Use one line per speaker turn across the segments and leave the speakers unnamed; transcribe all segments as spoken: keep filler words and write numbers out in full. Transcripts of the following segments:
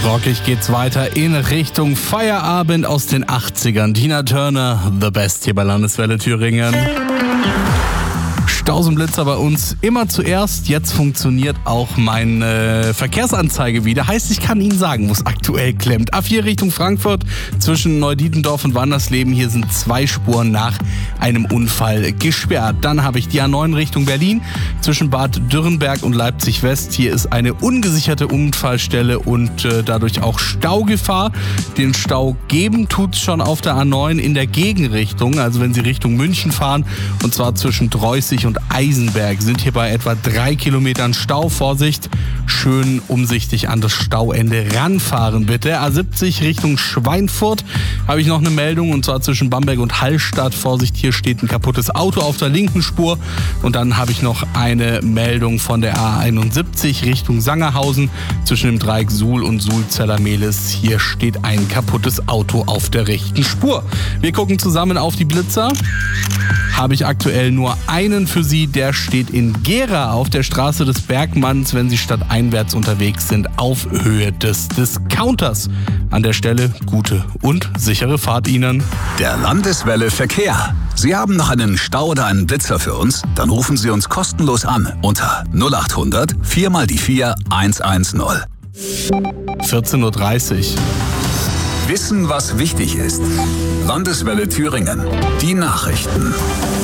Rockig geht's weiter in Richtung Feierabend aus den achtzigern. Tina Turner, The Best hier bei Landeswelle Thüringen. Stausenblitzer bei uns immer zuerst. Jetzt funktioniert auch meine Verkehrsanzeige wieder. Heißt, ich kann Ihnen sagen, wo es aktuell klemmt. A vier Richtung Frankfurt zwischen Neudietendorf und Wandersleben. Hier sind zwei Spuren nach einem Unfall gesperrt. Dann habe ich die A neun Richtung Berlin zwischen Bad Dürrenberg und Leipzig West. Hier ist eine ungesicherte Unfallstelle und äh, dadurch auch Staugefahr. Den Stau geben tut's schon auf der A neun in der Gegenrichtung. Also wenn Sie Richtung München fahren, und zwar zwischen Dreußig und Eisenberg, sind hier bei etwa drei Kilometern Stau. Vorsicht, schön umsichtig an das Stauende ranfahren bitte. A siebzig Richtung Schweinfurt habe ich noch eine Meldung, und zwar zwischen Bamberg und Hallstatt. Vorsicht, hier steht ein kaputtes Auto auf der linken Spur. Und dann habe ich noch eine Meldung von der A einundsiebzig Richtung Sangerhausen zwischen dem Dreieck Suhl und Suhl-Zellermehlis. Hier steht ein kaputtes Auto auf der rechten Spur. Wir gucken zusammen auf die Blitzer. Habe ich aktuell nur einen für Sie, der steht in Gera auf der Straße des Bergmanns, wenn Sie stadteinwärts unterwegs sind, auf Höhe des Discounters. An der Stelle gute und sichere Fahrt Ihnen.
Der Landeswelle Verkehr. Sie haben noch einen Stau oder einen Blitzer für uns? Dann rufen Sie uns kostenlos an unter null acht hundert vier mal die vier hundertzehn.
vierzehn Uhr dreißig.
Wissen, was wichtig ist. Landeswelle Thüringen. Die Nachrichten.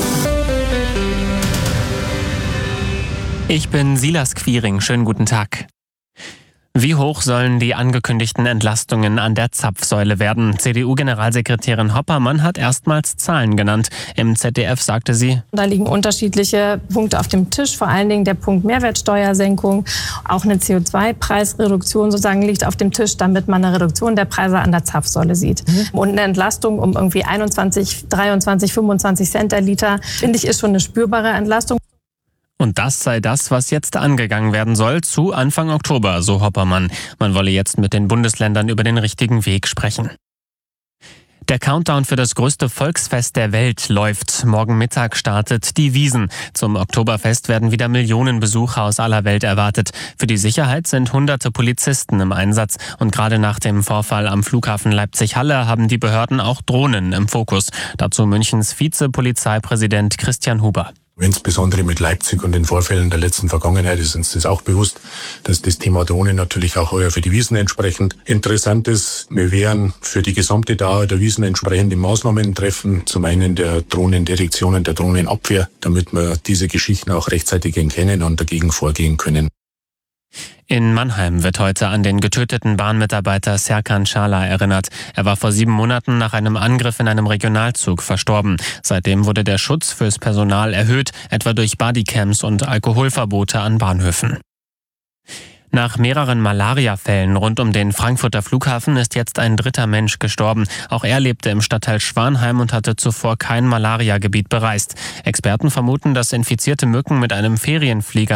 Ich bin Silas Quiring. Schönen guten Tag. Wie hoch sollen die angekündigten Entlastungen an der Zapfsäule werden? C D U-Generalsekretärin Hoppermann hat erstmals Zahlen genannt. Im Z D F sagte sie:
Da liegen unterschiedliche Punkte auf dem Tisch, vor allen Dingen der Punkt Mehrwertsteuersenkung. Auch eine C O zwei Preisreduktion sozusagen liegt auf dem Tisch, damit man eine Reduktion der Preise an der Zapfsäule sieht. Mhm. Und eine Entlastung um irgendwie einundzwanzig, dreiundzwanzig, fünfundzwanzig Cent der Liter, finde ich, ist schon eine spürbare Entlastung.
Und das sei das, was jetzt angegangen werden soll, zu Anfang Oktober, so Hoppermann. Man wolle jetzt mit den Bundesländern über den richtigen Weg sprechen. Der Countdown für das größte Volksfest der Welt läuft. Morgen Mittag startet die Wiesn. Zum Oktoberfest werden wieder Millionen Besucher aus aller Welt erwartet. Für die Sicherheit sind hunderte Polizisten im Einsatz. Und gerade nach dem Vorfall am Flughafen Leipzig-Halle haben die Behörden auch Drohnen im Fokus. Dazu Münchens Vizepolizeipräsident Christian Huber.
Insbesondere mit Leipzig und den Vorfällen der letzten Vergangenheit ist uns das auch bewusst, dass das Thema Drohnen natürlich auch heuer für die Wiesn entsprechend interessant ist. Wir werden für die gesamte Dauer der Wiesn entsprechende Maßnahmen treffen. Zum einen der Drohnendetektion und der Drohnenabwehr, damit wir diese Geschichten auch rechtzeitig erkennen und dagegen vorgehen können.
In Mannheim wird heute an den getöteten Bahnmitarbeiter Serkan Çağlar erinnert. Er war vor sieben Monaten nach einem Angriff in einem Regionalzug verstorben. Seitdem wurde der Schutz fürs Personal erhöht, etwa durch Bodycams und Alkoholverbote an Bahnhöfen. Nach mehreren Malariafällen rund um den Frankfurter Flughafen ist jetzt ein dritter Mensch gestorben. Auch er lebte im Stadtteil Schwanheim und hatte zuvor kein Malariagebiet bereist. Experten vermuten, dass infizierte Mücken mit einem Ferienflieger